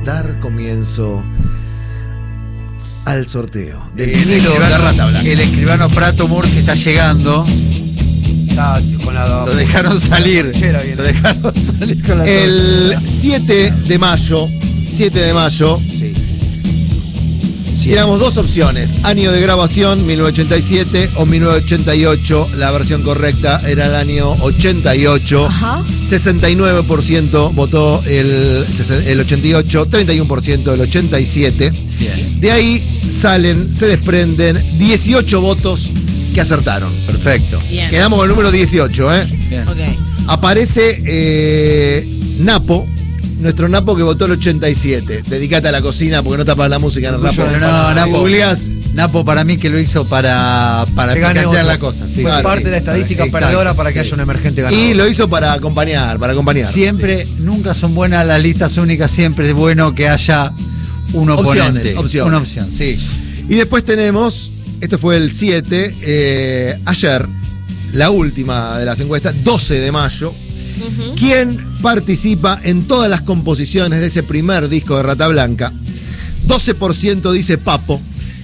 dar comienzo al sorteo del vinilo de Rata Blanca. El escribano Prato Murphy está llegando. Lo dejaron salir. Lo dejaron salir con la El 7 de mayo. Teníamos dos opciones: año de grabación, 1987 o 1988. La versión correcta era el año 88. Ajá. 69% votó el 88, 31% el 87. Bien. De ahí se desprenden 18 votos que acertaron. Perfecto. Bien. Quedamos con el número 18, Bien. Ok. Aparece Napo. Nuestro Napo que votó el 87. Dedicate a la cocina porque no tapas la música en el Napo. No, Napo. Googleás. Napo para mí que lo hizo para picantear la cosa. Sí, Fue sí, parte sí. de la estadística Exacto, perdedora para que sí. haya un emergente ganador. Y lo hizo para acompañar. Siempre, nunca son buenas las listas únicas, siempre es bueno que haya un oponente. Opciones. Una opción, sí. Y después tenemos, esto fue el 7, ayer, la última de las encuestas, 12 de mayo. ¿Quién participa en todas las composiciones de ese primer disco de Rata Blanca? 12% dice Papo.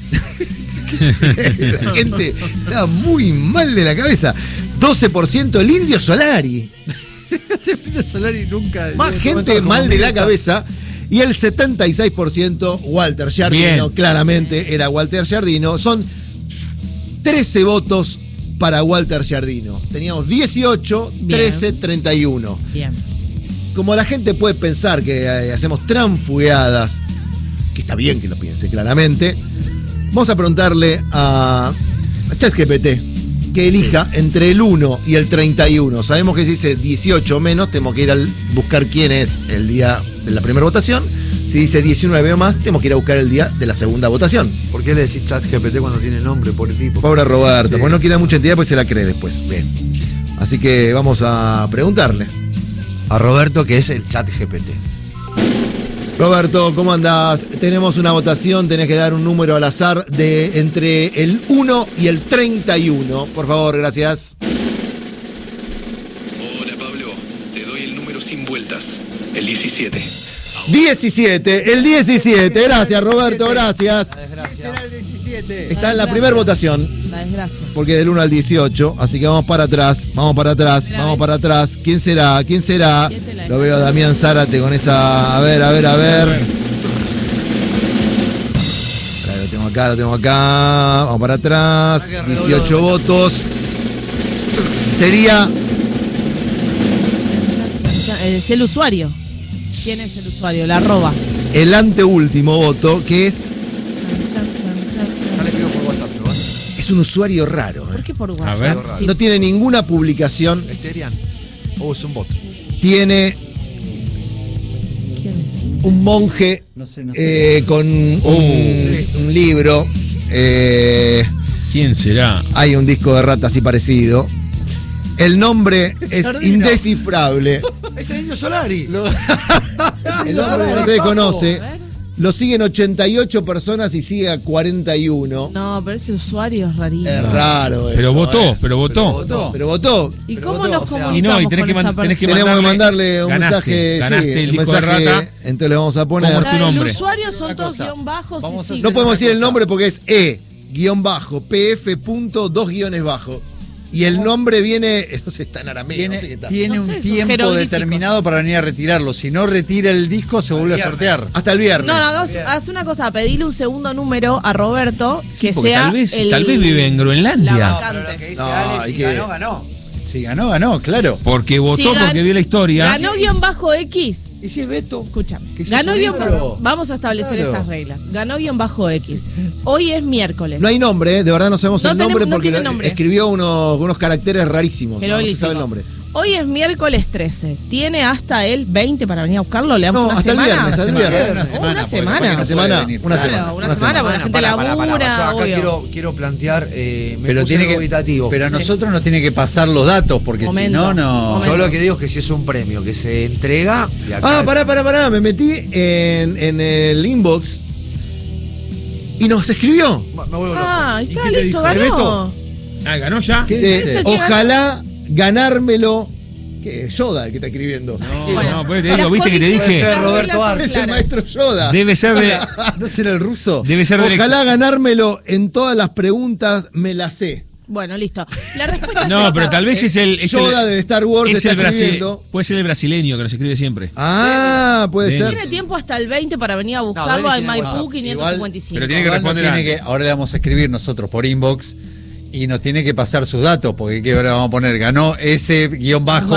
La gente está muy mal de la cabeza. 12% el Indio Solari. El Indio Solari nunca. Más gente mal de la cabeza. Y el 76% Walter Giardino. Bien. Claramente era Walter Giardino. Son 13 votos para Walter Giardino. Teníamos 18, Bien. 13, 31. Bien. Como la gente puede pensar que hacemos transfugadas, que está bien que lo piense claramente, vamos a preguntarle a ChatGPT que elija entre el 1 y el 31. Sabemos que si dice 18 o menos, tenemos que ir a buscar quién es el día de la primera votación. Si dice 19 o más, tenemos que ir a buscar el día de la segunda votación. ¿Por qué le decís ChatGPT cuando tiene nombre por el tipo? Pobre Roberto, Sí. porque no quiere mucha entidad, pues se la cree después. Bien. Así que vamos a preguntarle. A Roberto, que es el ChatGPT. Roberto, ¿cómo andás? Tenemos una votación, tenés que dar un número al azar de entre el 1 y el 31. Por favor, gracias. Hola Pablo, te doy el número sin vueltas, el 17. 17, el 17. Gracias, Roberto, gracias. Será el 17. Está en la primera votación, La desgracia. porque del 1 al 18, así que vamos para atrás, vamos para atrás, vamos para atrás. ¿Quién será? ¿Quién será? Lo veo a Damián Zárate con esa... A ver. Lo tengo acá. Vamos para atrás. 18 votos. Sería... Es el usuario. ¿Quién es el usuario? La arroba. el anteúltimo voto, que es... Ya le pido por WhatsApp, ¿no? Es un usuario raro. ¿Por qué por A WhatsApp? ver. Sí. No tiene ninguna publicación. Esterian. O es un bot. Tiene ¿Quién es? un monje No sé. con un libro. ¿Quién será? Hay un disco de Rata así parecido. El nombre es indescifrable. Es el Indio Solari. El nombre no se conoce. Lo siguen 88 personas y sigue a 41. No, pero ese usuario es rarísimo. Es raro. Pero esto, votó, pero votó. Pero votó. ¿Y Pero cómo votó, nos o sea, comunicamos Y no, y tenés con que esa tenés que persona? Tenemos que mandarle un Ganaste, mensaje. ganaste sí, el un disco de mensaje. Rata. Entonces le vamos a poner. ¿Cómo es tu El nombre? usuario son Una todos cosa. guión bajos. Vamos sí, a sí. No podemos una decir el cosa. nombre porque es E_pf.2_bajo. Y el nombre viene, no sé, está en arameo, no sé qué está. Tiene No sé, un es un tiempo jeroglífico. determinado para venir a retirarlo. Si no retira el disco, se vuelve a sortear. Hasta el viernes. No, haz una cosa, pedile un segundo número a Roberto que Porque sea tal vez vive en Groenlandia. la No, vacante. pero lo que dice No, Ale, hay si que- ganó, ganó. Si ganó, claro. Porque votó, Si gan- porque vio la historia. Ganó guión bajo X. ¿Y si es Beto? Escucha, Que ya ganó es un guión libro. bajo. Vamos a establecer Claro. estas reglas. Ganó guión bajo X. Hoy es miércoles. No hay nombre, de verdad no sabemos No el nombre tenemos- no porque tiene nombre. escribió unos caracteres rarísimos. No se Jeroglífico. sabe el nombre. Hoy es miércoles 13. ¿Tiene hasta el 20 para venir a buscarlo? ¿Le damos No, una hasta el semana? viernes, hasta el viernes. Una Una semana. semana. porque Una no semana, puede venir. una Claro, semana. una semana, porque la gente labura, Yo acá obvio. quiero plantear, me Pero puse tiene que, dubitativo. pero a nosotros nos tiene que pasar los datos, porque Momento, si no, no. momento. Yo lo que digo es que si es un premio que se entrega. Y acá Pará. Me metí en el inbox y nos escribió. Me vuelvo loco. Ah, ¿Y está qué te listo, dijo? ganó. Ah, ganó ya. ¿Qué Dice, dice? ojalá ganármelo Que es Yoda el que está escribiendo. No, pues te Las digo, viste que te condiciones Puede dije. ser las Roberto reglas son Arce. Es el claras. maestro Yoda. Debe ser de. ¿No será el ruso? Debe ser del. Ojalá ganármelo en todas las preguntas, me las sé. Bueno, listo. La respuesta No, es pero tal vez es el. Yoda de Star Wars es está el escribiendo. puede ser el brasileño que nos escribe siempre. Ah, puede ser. Tiene tiempo hasta el 20 para venir a buscarlo Denis al tiene Maipú WhatsApp. 555. Pero tiene que Igual no responder tiene antes. ahora le vamos a escribir nosotros por inbox y nos tiene que pasar sus datos, porque ¿qué ahora vamos a poner? Ganó ese guión bajo.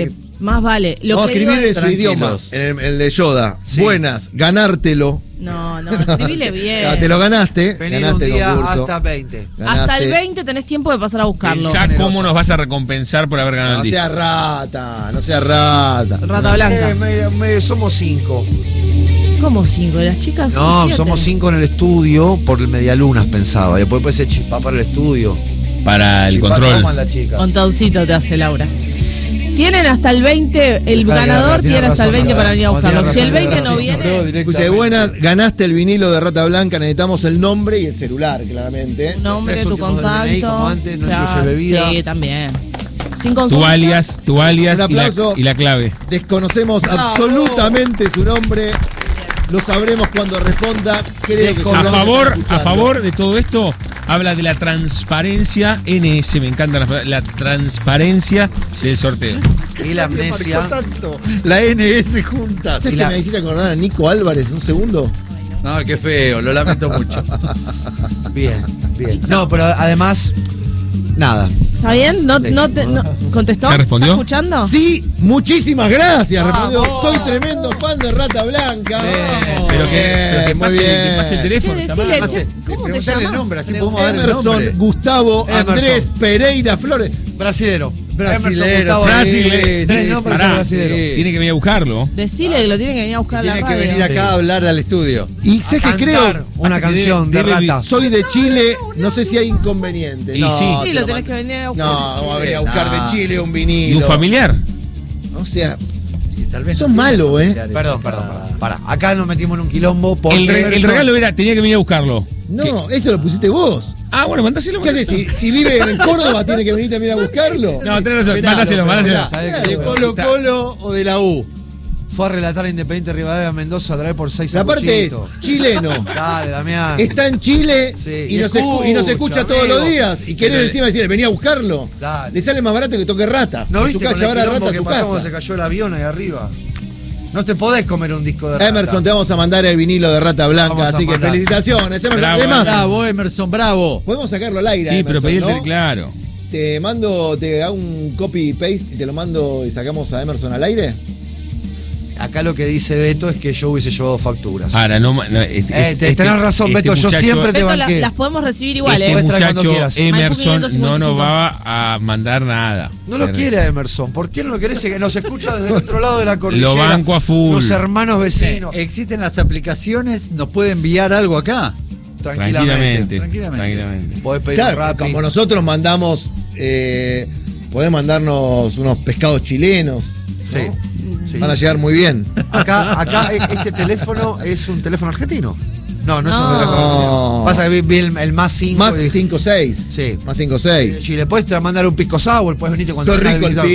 Más vale. Lo Vamos a que digo escribir es- en su idioma, Tranquilos. el de Yoda. Sí. Buenas, ganártelo. No, escribile bien. Te lo ganaste. Venir un ganaste el día concurso. hasta 20. Hasta el Ganaste. 20 tenés tiempo de pasar a buscarlo. Ya cómo nos vas a recompensar por haber ganado No el disco. sea rata, no sea rata. Rata blanca. Somos 5. ¿Cómo 5? Las chicas son No, 7. somos 5 en el estudio por el Medialunas, pensaba. Y después puede ser chipá para el estudio. Para el Chipá control. toman las chicas. Montoncito te hace Laura. Tienen hasta el 20, el Claro, ganador tiene tiene hasta el razón, 20 para venir a no, buscarlo. tiene Si el razón, 20 no tiene razón. viene, Escuche, buenas, ganaste el vinilo de Rata Blanca, necesitamos el nombre y el celular, claramente. tu nombre, Tres tu últimos del contacto. DNI, como antes, no incluye bebida. Sí, también. Sin Tu consulta. alias Un aplauso. y la clave. Desconocemos absolutamente su nombre. Lo sabremos cuando responda. Creo que A su nombre favor, está a escuchando. favor de todo esto, habla de la transparencia NS. Me encanta la transparencia del sorteo. Y la Nadie amnesia. marcó tanto. La NS juntas. ¿Sabes Y que la- me hiciste acordar a Nico Álvarez un segundo? No, qué feo, lo lamento mucho. Bien, bien. No, pero además, nada. ¿Está bien? ¿No contestó? ¿Ya respondió? ¿Está escuchando? Sí, muchísimas gracias. Respondió, soy tremendo fan de Rata Blanca. Vamos. Pero que Muy pase, bien. que pase el teléfono. Che, está decile, mal. che, ¿cómo te Preguntale el llamas? nombre, así podemos dar el Emerson, nombre. Gustavo, Emerson. Andrés, Pereira, Flores. Brasilero. Brasilero, Emerson, Gustavo, Brasilero. Tres nombres Pará. de brasilero. Tiene que venir a buscarlo. Decile que lo tienen que venir a buscar a la Tiene que radio. venir acá a hablar al estudio. Y sé que Cantar creo, una canción de debe- rata. soy de Chile, no sé si hay inconveniente. Y no, sí. Sí, se lo lo tenés man- que venir a buscar. No, vamos a venir a buscar de Chile un vinilo. ¿Y un familiar? O sea, Tal vez Son malos, Perdón. Pará. Acá nos metimos en un quilombo por El regalo era, tenía que venir a buscarlo. no, eso lo pusiste vos. Ah, bueno, mandáselo. ¿Qué haces? Si vive en Córdoba, tiene que venir también a buscarlo. No, tenés razón, Esperalo, mandáselo, mandáselo. esperalo. ¿De Colo Colo o de la U? Fue a relatar a Independiente Rivadavia Mendoza a traer por 6 La parte es chileno. Dale, Damián. Está en Chile Sí, y, no se escucha todos amigo. los días. Y querés encima decirle, venía a buscarlo. Dale. Le sale más barato que toque rata. ¿No En su viste casa, con el llevar a quilombo rata a que su pasamos? casa. Se cayó el avión ahí arriba. No te podés comer un disco de rata. Emerson, te vamos a mandar el vinilo de Rata Blanca, Vamos a así que mandar. felicitaciones, Emerson. Bravo, Además, Bravo, Emerson, bravo. podemos sacarlo al aire. Sí, pero Emerson, pedí el ¿no? claro. Te mando, te hago un copy paste y te lo mando y sacamos a Emerson al aire. Acá lo que dice Beto es que yo hubiese llevado facturas. Ahora, Tenés razón, Beto, yo siempre te Beto, banqué. las podemos recibir igual, Este ¿eh? Puedes traer cuando muchacho quieras. Emerson Maipú no nos 555. va a mandar nada. No lo quiere a Emerson. ¿Por qué no lo querés? Que nos escucha desde el otro lado de la cordillera. Lo banco a full. Los hermanos vecinos. Existen las aplicaciones, nos puede enviar algo acá. Tranquilamente. Tranquilamente. Podés pedir Claro, Rappi. como nosotros mandamos, podés mandarnos unos pescados chilenos. Sí. sí. Van a llegar muy bien. Acá este teléfono es un teléfono argentino. No es un No. teléfono argentino. Pasa que vi el más 5. Más 5-6. Sí. Más 5-6. Si le puedes mandar un pisco sour, puedes venirte cuando Qué rico el pisco.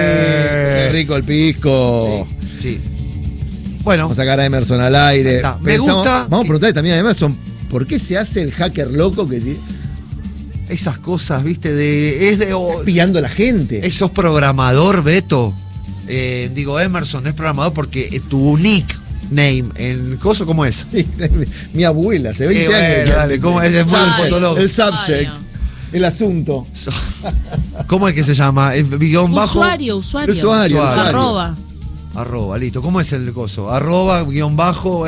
Qué Sí. rico el pisco. Sí. Bueno, Vamos a sacar a Emerson al aire. Está. Me gusta Vamos a que- preguntarle también a Emerson, ¿por qué se hace el hacker loco que esas cosas, viste, de pillando a la gente? sos programador, Beto. Digo, Emerson no es programador porque tu nickname en coso, ¿cómo es? Mi abuela, hace 20 bueno, años. dale, ¿cómo es? Es Subject, el fotolog. el subject, Ay, el asunto. ¿Cómo es que se llama? Guión bajo. Usuario. Usuario. Arroba. Listo. ¿Cómo es el coso? Arroba, guión bajo.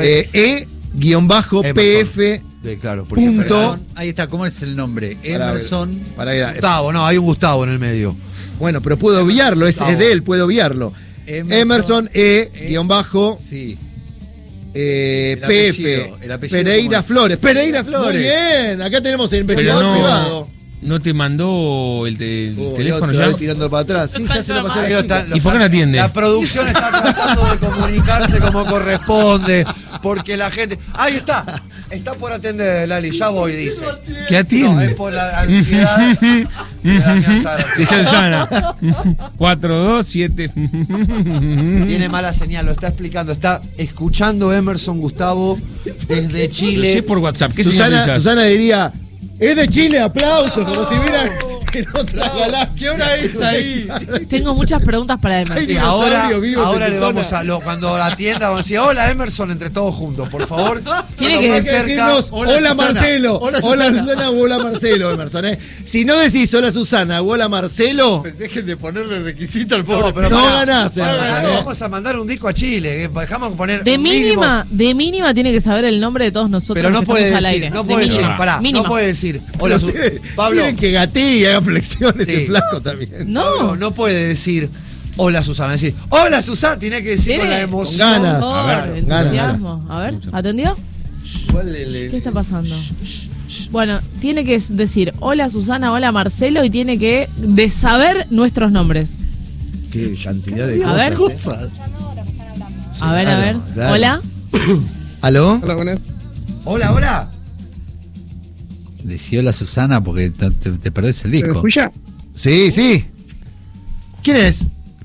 E-PF. Claro, porque punto. Ahí está, ¿cómo es el nombre? Para- Emerson. Gustavo, no, hay un Gustavo en el medio. Bueno, pero puedo obviarlo, es de él, puedo obviarlo. Emerson E-bajo Sí. PF. el apellido, Pereira ¿cómo es? Flores. Pereira Flores. Muy bien, acá tenemos el Pero investigador no, privado. no te mandó el teléfono Yo ya. tirando para atrás. Sí, ya se lo pasé a Ahí la lo chica. está- ¿Y por qué no atiende? La producción está tratando de comunicarse como corresponde. Porque la gente. Ahí está. Está por atender, Lali. Ya voy, dice. ¿Qué No, atiende? es por la ansiedad. Dice Susana. 427. Tiene mala señal, lo está explicando. Está escuchando Emerson Gustavo desde Chile. Sí, por WhatsApp. ¿Qué señal usás? Susana diría, es de Chile, aplausos, como si viera en otra galaxia. ¿Qué hora es ahí? Tengo muchas preguntas para Emerson. Sí, ahora le vamos a cuando atienda vamos a decir, hola Emerson, entre todos juntos, por favor. Tiene que decirnos, hola Marcelo, hola Susana o hola Marcelo, Emerson. Si no decís hola Susana o hola Marcelo, Dejen de ponerle requisito al pobre. pero no pará, ganás, pará, vamos a mandar un disco a Chile, dejamos poner De un mínimo. mínima tiene que saber el nombre de todos nosotros. Pero no que puede estamos decir, al aire. no De puede decir, mínima. pará, Mínima. no puede decir, hola Pablo. Miren que gatee y haga flexiones Sí. el flaco también. No. Pablo, no puede decir hola Susana, decir hola Susana, tiene que decir con la emoción. Con ganas. Oh, A ver, entusiasmo. A ver, ¿atendió? ¿Qué está pasando? Bueno, tiene que decir hola Susana, hola Marcelo y tiene que de saber nuestros nombres. Qué cantidad de A ver. cosas. A ver, a ver. claro. Hola. ¿Aló? Hola, hola. Decí hola Susana porque te perdés el disco. ¿Escucha? Sí, sí. ¿Quién es?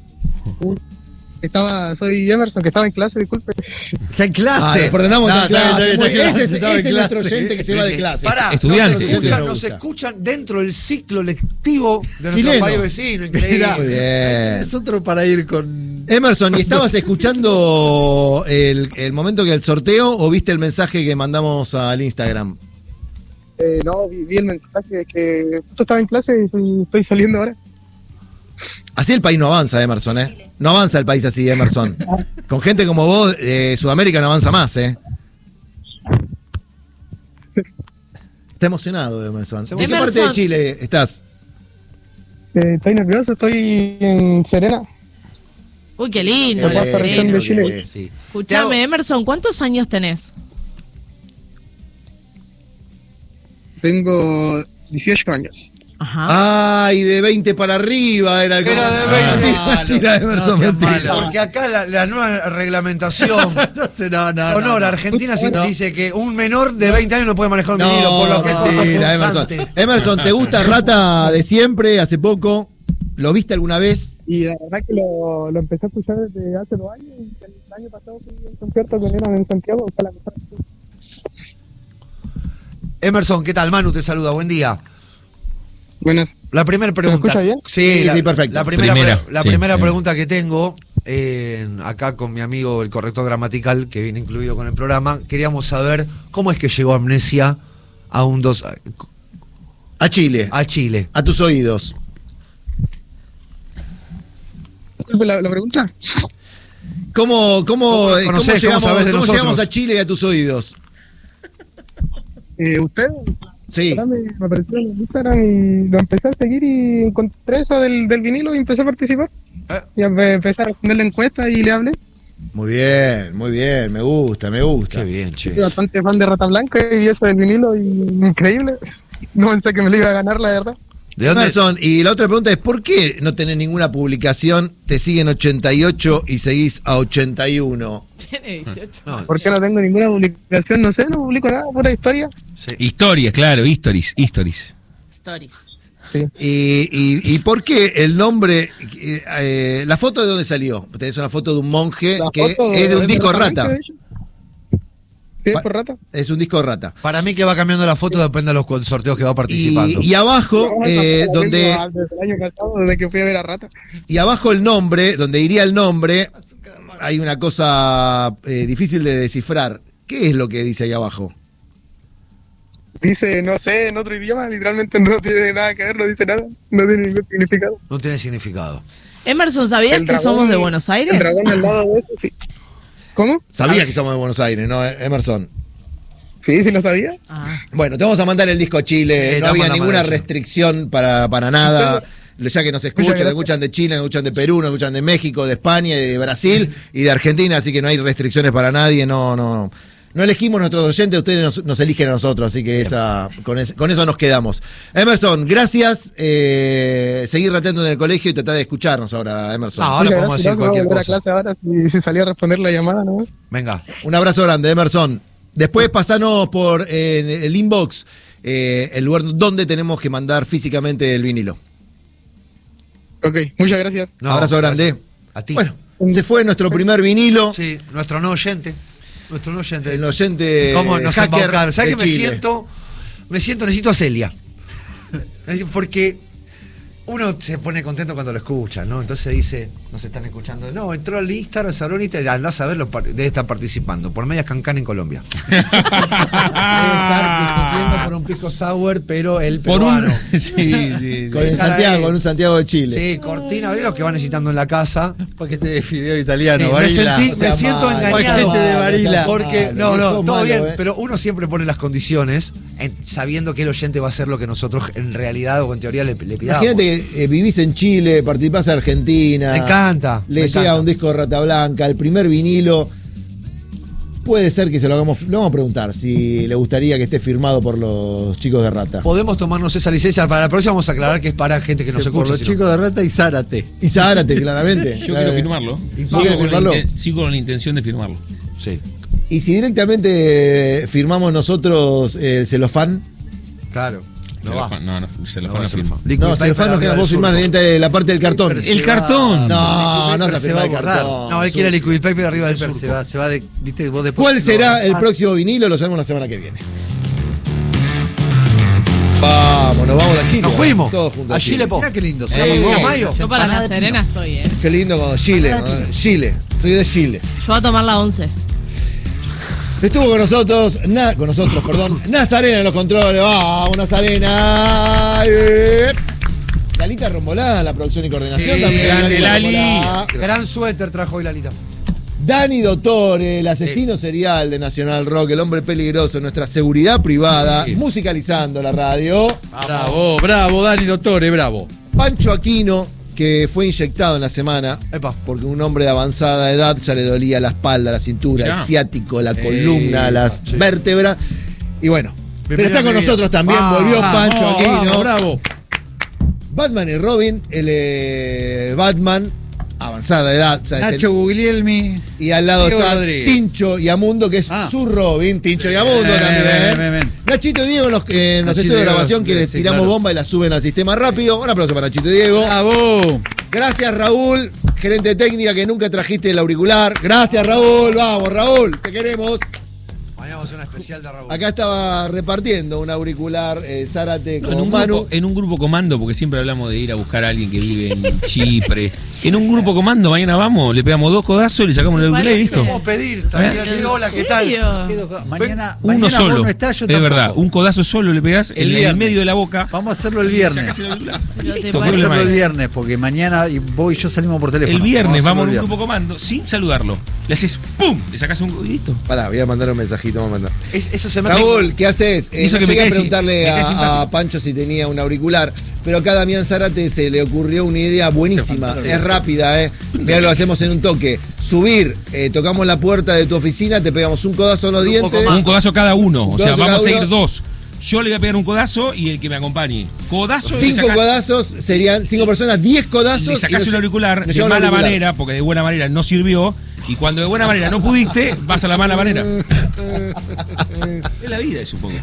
Soy Emerson, que estaba en clase, disculpe. Está en clase. Perdonamos, No, está en está clase. bien, está bien, Ese es estaba en nuestro clase. oyente que se va de clase. Pará, Estudiante. nos escuchan dentro del ciclo lectivo de nuestro Chileno. país vecino, increíble. Mirá, muy bien. Es otro para ir con. Emerson, ¿y estabas escuchando el momento que el sorteo o viste el mensaje que mandamos al Instagram? No, vi el mensaje que justo estaba en clase y estoy saliendo ahora. Así el país no avanza, Emerson, ¿eh? No avanza el país así, Emerson. Con gente como vos, Sudamérica no avanza más, ¿eh? Está emocionado, Emerson. ¿En qué Emerson. parte de Chile estás? Estoy nervioso, estoy en Serena. Uy, qué lindo. Me pasa región de Chile. Sí. Escuchame, Emerson, ¿cuántos años tenés? Tengo 18 años. Ajá. Ay, de 20 para arriba era el Era de 20. Mentira, Emerson, seas mentira. malo, porque acá la nueva reglamentación sonora argentina siempre dice que un menor de 20 años no puede manejar un vinilo, por lo que es mentira, Emerson. cortopunzante. Emerson, ¿te gusta Rata de siempre, hace poco? ¿Lo viste alguna vez? Y la verdad que lo empecé a escuchar desde hace 2 años. Y el año pasado fui a un concierto que dieron en Santiago. Fue la mejor. Emerson, ¿qué tal? Manu te saluda, buen día. Buenas. La primera pregunta. escucha bien? Sí, Sí, perfecto. La primera, Sí, primera bien. pregunta que tengo, acá con mi amigo el corrector gramatical, que viene incluido con el programa, queríamos saber cómo es que llegó Amnesia A Chile, a Chile. a tus oídos. Disculpe la pregunta. ¿Cómo conocés, cómo sabés de cómo nosotros? llegamos a Chile y a tus oídos? ¿Usted? Sí. Me apareció en Instagram y lo empecé a seguir y encontré eso del vinilo y empecé a participar. Y empecé a responder la encuesta y le hablé. Muy bien, me gusta. Qué bien, che. Soy bastante fan de Rata Blanca y vi eso del vinilo y increíble. No pensé que me lo iba a ganar, la verdad. ¿De dónde? Emerson, y la otra pregunta es, ¿por qué no tenés ninguna publicación? Te siguen 88 y seguís a 81. Tiene 18. No, ¿Por qué no tengo ninguna publicación? No sé, no publico nada, pura historia. sí. Historia, claro, stories. Stories. Sí. ¿Y por qué el nombre, la foto de dónde salió? Tenés una foto de un monje La que foto es de un disco Rata Rata. Blanca, de hecho. Sí, es por Rata. Es un disco Rata. Para mí que va cambiando la foto depende de los sorteos que va participando. Y abajo, Desde donde el año pasado, desde que fui a ver a Rata. y abajo el nombre, donde iría el nombre, hay una cosa difícil de descifrar. ¿Qué es lo que dice ahí abajo? Dice, no sé, en otro idioma, literalmente no tiene nada que ver, no dice nada, no tiene ningún significado. No tiene significado. Emerson, ¿sabías El que dragón- somos de Buenos Aires? El dragón al lado de eso, sí. ¿Cómo? Sabía que somos de Buenos Aires, ¿no, Emerson? Sí, sí lo sabía. Ah. Bueno, te vamos a mandar el disco a Chile. Sí, No te había vamos a ninguna mandar, sí. restricción para nada. Ya que nos escuchan, Muchas nos escuchan de Chile, nos escuchan de Perú, nos escuchan de México, de España, de Brasil y de Argentina, así que no hay restricciones para nadie. No elegimos nuestros oyentes, ustedes nos eligen a nosotros, así que con eso nos quedamos. Emerson, gracias. Seguir rateando en el colegio y tratar de escucharnos ahora, Emerson. Ahora Mira, podemos decir gracias, cualquier voy a volver a cosa. clase ahora si salía a responder la llamada, ¿no? Venga. Un abrazo grande, Emerson. Después pasanos por el inbox el lugar donde tenemos que mandar físicamente el vinilo. Ok, muchas gracias. No, abrazo grande. gracias. A ti. Bueno, se fue nuestro primer vinilo. Sí, nuestro no oyente. Nuestro no oyente. El oyente ¿Cómo nos hacker embaucaron? ¿Sabes de qué me Chile. siento? Necesito a Celia. Porque uno se pone contento cuando lo escucha, ¿no? Entonces dice, nos están escuchando. No, entró al Instagram, Saronita, y andás a verlo, debe estar participando. Por Medias Cancán en Colombia. Debe estar discutiendo por un pisco sour, pero el peruano. Sí. Con el Santiago, con un Santiago de Chile. Sí, cortina, abrí lo que va necesitando en la casa. Paquete de fideo italiano, Me Barilla. siento mal, engañado. paquete de Barilla. Porque, Malo, no, sos todo malo, bien, pero uno siempre pone las condiciones sabiendo que el oyente va a hacer lo que nosotros en realidad o en teoría le pidamos. Imagínate que vivís en Chile, participás en Argentina. Me encanta. Le me llega encanta. un disco de Rata Blanca, el primer vinilo. Puede ser que lo vamos a preguntar si le gustaría que esté firmado por los chicos de Rata. Podemos tomarnos esa licencia. Para la próxima vamos a aclarar que es para gente que nos Por escucha. los chicos de Rata y Zárate. Y Zárate, claramente. Yo quiero firmarlo. ¿Quiere firmarlo? Sigo con la intención de firmarlo. Sí, Y si directamente firmamos nosotros el celofán. claro. No va. Celofán no firma. Liquid No, paper celofán nos arriba queda del vos surco. firmar la parte del cartón. El cartón. No, no Pero se se va a firma el borrar. cartón. No, él quiere liquid paper arriba del Se surco. va de. ¿Viste? Vos después ¿Cuál lo será el bajás. próximo vinilo? Lo sabemos la semana que viene. Vamos, nos vamos a Chile. Nos fuimos. Todos juntos. A Chile, po. Mirá qué lindo. Sí, Somos a Mayo. Yo para La Serena estoy, Qué lindo con Chile. ¿no? Chile. Soy de Chile. Yo voy a tomar la 11. Estuvo con nosotros, Nazarena en los controles. Vamos, Nazarena. Lalita Rombolá en la producción y coordinación también. grande Lalita Lali. Rombolá. Gran suéter trajo hoy Lalita. Dani Dottore, el asesino serial de Nacional Rock, el hombre peligroso, nuestra seguridad privada, musicalizando la radio. Bravo, Dani Dottore, bravo. Pancho Aquino, que fue inyectado en la semana Epa. porque un hombre de avanzada edad ya le dolía la espalda, la cintura, Mirá. el ciático, la columna, las sí. vértebras. Y bueno, pero Bienvenido está con a mi vida. nosotros también, Ah, volvió Pancho Aquino. Bravo. Batman y Robin, el Batman, avanzada edad. O sea, es el- Nacho Guglielmi. y al lado Diego está Rodríguez. Tincho y Amundo, que es Ah. su Robin. Tincho y Amundo también. bien. Nachito y Diego en los Nachito estudios y de Diego, grabación que les sí, tiramos claro. bomba y la suben al sistema rápido. Un aplauso para Nachito y Diego. Bravo. Gracias, Raúl, gerente técnica que nunca trajiste el auricular. Gracias, Raúl. Vamos, Raúl, te queremos. Mañana vamos a hacer una especial de Raúl. Acá estaba repartiendo un auricular Zárate No, con Manu. en un grupo comando, porque siempre hablamos de ir a buscar a alguien que vive en Chipre. En un grupo comando, mañana vamos, le pegamos 2 codazos, le sacamos el auricular y parece. listo. Vamos a pedir. Tranquila, ¿En hola, ¿qué tal? serio? Mañana Uno vos solo. no estás, yo es tampoco. verdad, un codazo solo le pegás El en el viernes. medio de la boca. Vamos a hacerlo el y viernes. sacás el auricular. Pero te Listo, Vamos a parece- hacerlo el problema viernes, porque mañana vos y yo salimos por teléfono. El viernes a vamos en hacerlo un el grupo comando sin saludarlo. Le haces ¡pum! Le sacás un y listo. Pará, voy a mandar un mensajito. Vamos a mandar. Eso se me hace. Raúl, ¿qué haces? Hizo No que me llegué a cae preguntarle me cae a simpático. Pancho si tenía un auricular, pero acá a Damián Zárate se le ocurrió una idea buenísima. Es rápida, Mirá, lo hacemos en un toque. Subir, tocamos la puerta de tu oficina, te pegamos un codazo en los Grupo dientes. comando. Un codazo cada uno. Un O sea, codazo vamos a cada ir uno. 2. Yo le voy a pegar un codazo y el que me acompañe. Codazo y 5 sacás- codazos serían 5 personas, 10 codazos. le sacás y un auricular nos de llevan mala auricular. manera, porque de buena manera no sirvió. Y cuando de buena manera no pudiste, vas a la mala manera. Es la vida, supongo.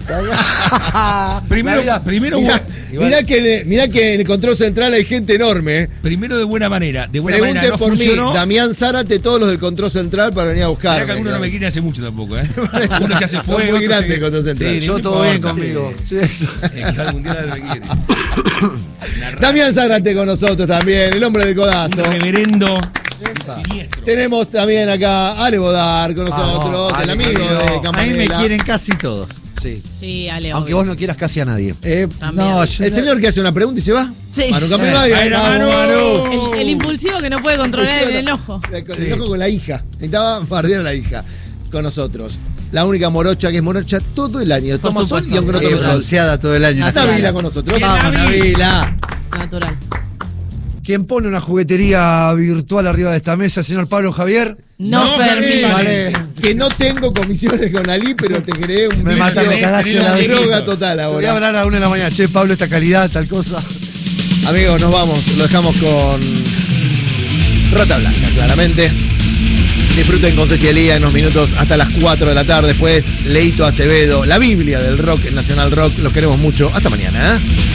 Primero, Mirá que en el control central hay gente enorme. primero de buena manera. De buena manera Pregunte no por funcionó. mí, Damián Zárate, todos los del control central para venir a buscar. Mirá que alguno no me quiere hace mucho tampoco, Uno ya se Son fue. muy otro grandes se- el control central. Sí, Yo no todo bien importa. conmigo. Sí, Es que algún día me quiere. Damián Zárate con nosotros también, el hombre del Un codazo. reverendo siniestro. Tenemos también acá a Ale Bodar con nosotros, Ale, el amigo querido. de A mí me Campanella. quieren casi todos. sí. Sí, Ale. Aunque obvio. vos no quieras casi a nadie. También. No, El señor que hace una pregunta y se va. Sí. Manu Campanella. Ahí era Vamos, Manu. El impulsivo que no puede controlar el enojo. El ojo con la hija. Necesitaba bardear a la hija. Con nosotros. La única morocha que es morocha todo el año. Por Toma sol supuesto. y aunque no tome sol. bronceada todo el año. Está Vila con nosotros. Bien, Vamos, Navi. Navila. Natural. ¿Quién pone una juguetería virtual arriba de esta mesa, señor Pablo Javier? No, No, Fermín. Fermín. Vale. Que no tengo comisiones con Ali, pero te creé un Me vicio, mata, me cagaste la vida. droga total Te voy a ahora. hablar a la 1 de la mañana. Che, Pablo, esta calidad, tal cosa. Amigos, nos vamos. Lo dejamos con Rata Blanca, claramente. Disfruten con Ceci Elía en unos minutos hasta las 4 de la tarde. Después, Leito Acevedo, la Biblia del rock, el Nacional Rock. Los queremos mucho. Hasta mañana.